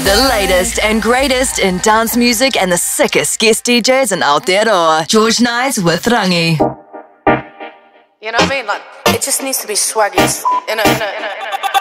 The latest and greatest in dance music and the sickest guest DJs in Aotearoa. George Nights with Rangi. You know what I mean? Like, it just needs to be swaggy.